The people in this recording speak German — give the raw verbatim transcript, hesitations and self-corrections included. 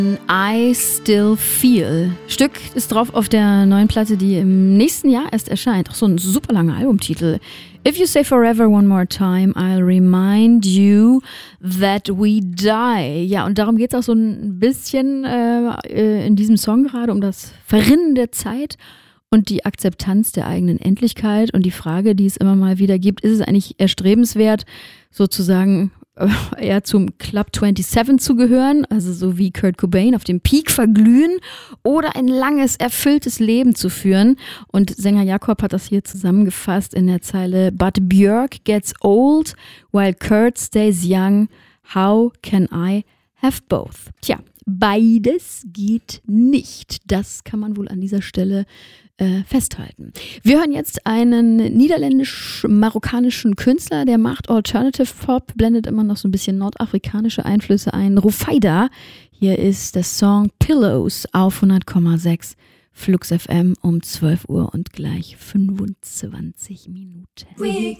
I Still Feel. Stück ist drauf auf der neuen Platte, die im nächsten Jahr erst erscheint. Auch so ein super langer Albumtitel. If you say forever one more time, I'll remind you that we die. Ja, und darum geht es auch so ein bisschen äh, in diesem Song gerade, um das Verrinnen der Zeit und die Akzeptanz der eigenen Endlichkeit. Und die Frage, die es immer mal wieder gibt, ist es eigentlich erstrebenswert, sozusagen eher zum Club siebenundzwanzig zu gehören, also so wie Kurt Cobain auf dem Peak verglühen oder ein langes, erfülltes Leben zu führen. Und Sänger Jakob hat das hier zusammengefasst in der Zeile But Björk gets old while Kurt stays young. How can I have both? Tja, beides geht nicht. Das kann man wohl an dieser Stelle äh, festhalten. Wir hören jetzt einen niederländisch-marokkanischen Künstler, der macht Alternative Pop, blendet immer noch so ein bisschen nordafrikanische Einflüsse ein. Rufaidah. Hier ist der Song Pillows auf hundert Komma sechs Flux F M um zwölf Uhr und gleich fünfundzwanzig Minuten. We